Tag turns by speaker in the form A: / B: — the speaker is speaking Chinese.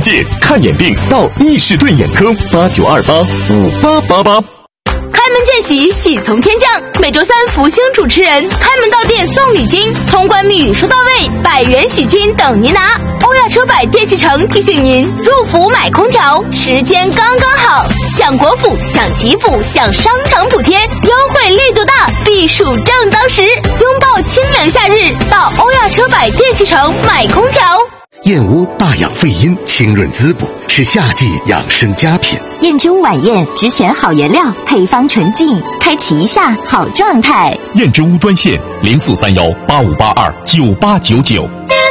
A: 界，看眼病到易士顿眼科，89285888。
B: 开门见喜，喜从天降。每周三，福星主持人开门到店送礼金，通关密语说到位，100元喜金等您拿。欧亚车百电器城提醒您，入伏买空调时间刚刚好，享国府，享祈福，享商场补贴，优惠力度大，避暑正当时。拥抱清凉夏日，到欧亚车百电器城买空调。
C: 燕窝大养肺阴，清润滋补，是夏季养生佳品。
D: 燕之屋晚宴只选好原料，配方纯净，开启一下好状态。
A: 燕之屋专线：043185829899。